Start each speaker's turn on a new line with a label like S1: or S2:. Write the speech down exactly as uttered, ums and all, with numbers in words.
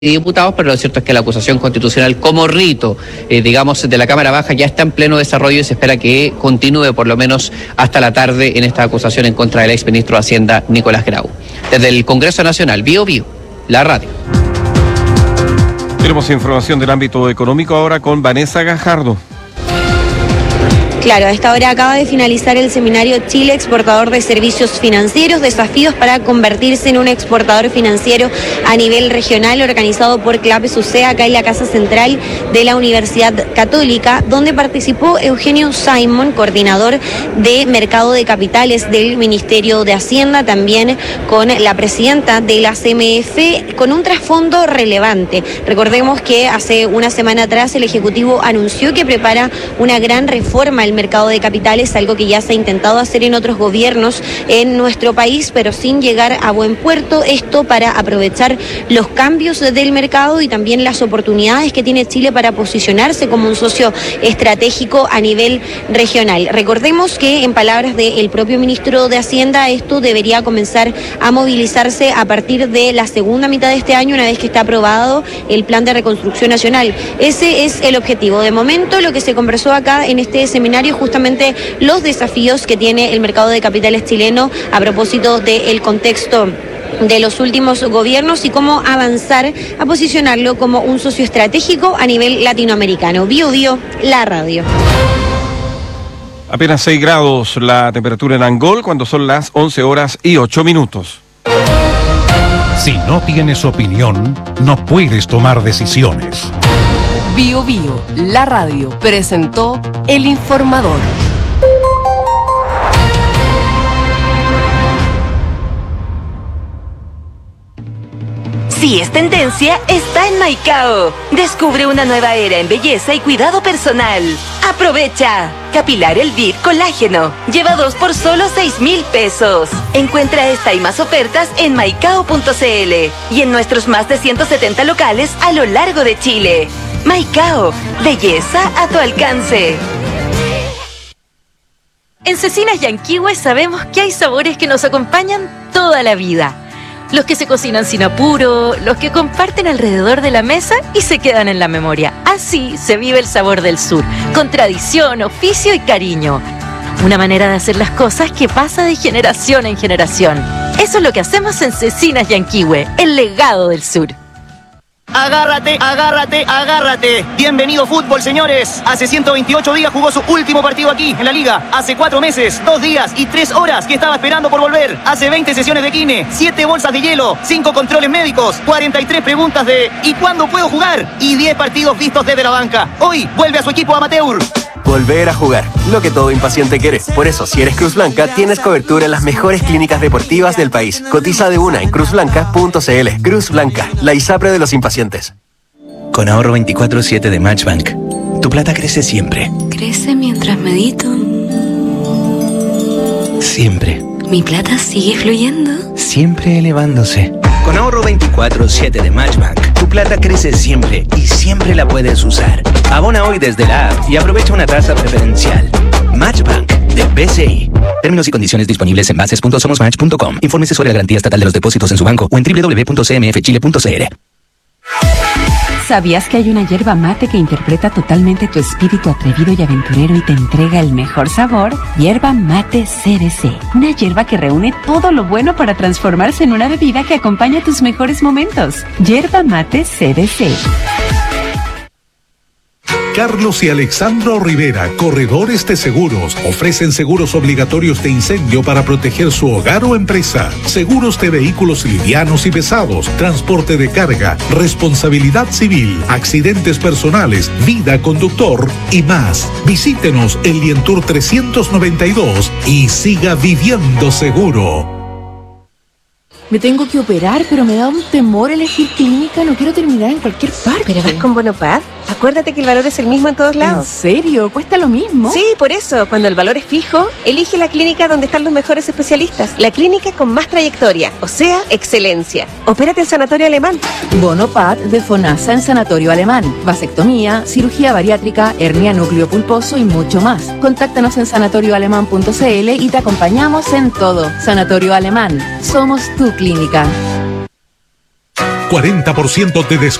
S1: diputados, pero lo cierto es que la acusación constitucional como rito, eh, digamos, de la Cámara Baja ya está en pleno desarrollo y se espera que continúe por lo menos hasta la tarde en esta acusación en contra del exministro de Hacienda, Nicolás Grau. Desde el Congreso Nacional, Bio Bio, la radio.
S2: Tenemos información del ámbito económico ahora con Vanessa Gajardo.
S3: Claro, a esta hora acaba de finalizar el seminario Chile Exportador de Servicios Financieros, desafíos para convertirse en un exportador financiero a nivel regional, organizado por CLAPES U C E, acá en la Casa Central de la Universidad Católica, donde participó Eugenio Simon, coordinador de Mercado de Capitales del Ministerio de Hacienda, también con la presidenta de la C M F, con un trasfondo relevante. Recordemos que hace una semana atrás el Ejecutivo anunció que prepara una gran reforma al mercado de capitales, algo que ya se ha intentado hacer en otros gobiernos en nuestro país, pero sin llegar a buen puerto. Esto para aprovechar los cambios del mercado y también las oportunidades que tiene Chile para posicionarse como un socio estratégico a nivel regional. Recordemos que, en palabras del propio ministro de Hacienda, esto debería comenzar a movilizarse a partir de la segunda mitad de este año, una vez que está aprobado el Plan de Reconstrucción Nacional. Ese es el objetivo. De momento, lo que se conversó acá en este seminario, justamente los desafíos que tiene el mercado de capitales chileno a propósito del contexto de los últimos gobiernos y cómo avanzar a posicionarlo como un socio estratégico a nivel latinoamericano. Bio Bio, la radio.
S2: Apenas seis grados la temperatura en Angol cuando son las once horas y ocho minutos.
S4: Si no tienes opinión, no puedes tomar decisiones.
S5: Bio Bio, la radio, presentó El Informador.
S6: Si es tendencia, está en Maicao. Descubre una nueva era en belleza y cuidado personal. ¡Aprovecha! Capilar Elvive Colágeno. Lleva dos por solo seis mil pesos. Encuentra esta y más ofertas en maicao punto c l y en nuestros más de ciento setenta locales a lo largo de Chile. Maicao, belleza a tu alcance.
S7: En Cecinas Yanquihue sabemos que hay sabores que nos acompañan toda la vida. Los que se cocinan sin apuro, los que comparten alrededor de la mesa y se quedan en la memoria. Así se vive el sabor del sur, con tradición, oficio y cariño. Una manera de hacer las cosas que pasa de generación en generación. Eso es lo que hacemos en Cecinas Yanquihue, el legado del sur.
S8: Agárrate, agárrate, agárrate. Bienvenido fútbol, señores. Hace ciento veintiocho días jugó su último partido aquí, en la Liga. Hace cuatro meses, dos días y tres horas que estaba esperando por volver. Hace veinte sesiones de kine, siete bolsas de hielo, cinco controles médicos, cuarenta y tres preguntas de ¿y cuándo puedo jugar? Y diez partidos vistos desde la banca. Hoy vuelve a su equipo amateur.
S9: Volver a jugar, lo que todo impaciente quiere. Por eso, si eres Cruz Blanca, tienes cobertura en las mejores clínicas deportivas del país. Cotiza de una en cruz blanca punto c l. Cruz Blanca, la ISAPRE de los impacientes.
S10: Con ahorro veinticuatro siete de Matchbank, tu plata crece siempre.
S11: Crece mientras medito.
S10: Siempre.
S11: Mi plata sigue fluyendo.
S10: Siempre elevándose. Con ahorro veinticuatro siete de Matchbank, tu plata crece siempre y siempre la puedes usar. Abona hoy desde la app y aprovecha una tasa preferencial. Matchbank de B C I. Términos y condiciones disponibles en bases punto somos match punto com. Infórmese sobre la garantía estatal de los depósitos en su banco o en doble u doble u doble u punto c m f chile punto c l.
S12: ¿Sabías que hay una yerba mate que interpreta totalmente tu espíritu atrevido y aventurero y te entrega el mejor sabor? Yerba Mate C B C. Una yerba que reúne todo lo bueno para transformarse en una bebida que acompaña tus mejores momentos. Yerba Mate C B C.
S4: Carlos y Alexandro Rivera, corredores de seguros, ofrecen seguros obligatorios de incendio para proteger su hogar o empresa, seguros de vehículos livianos y pesados, transporte de carga, responsabilidad civil, accidentes personales, vida conductor y más. Visítenos en Lientour trescientos noventa y dos y siga viviendo seguro.
S13: Me tengo que operar, pero me da un temor elegir clínica. No quiero terminar en cualquier parte.
S14: ¿Pero vas con Bonopad? Acuérdate que el valor es el mismo en todos lados.
S13: ¿En serio? ¿Cuesta lo mismo?
S14: Sí, por eso. Cuando el valor es fijo, elige la clínica donde están los mejores especialistas. La clínica con más trayectoria, o sea, excelencia. Opérate en Sanatorio Alemán.
S13: Bonopad de FONASA en Sanatorio Alemán. Vasectomía, cirugía bariátrica, hernia núcleo pulposo y mucho más. Contáctanos en sanatorio alemán punto c l y te acompañamos en todo. Sanatorio Alemán. Somos tu clínica.
S4: cuarenta por ciento de descuento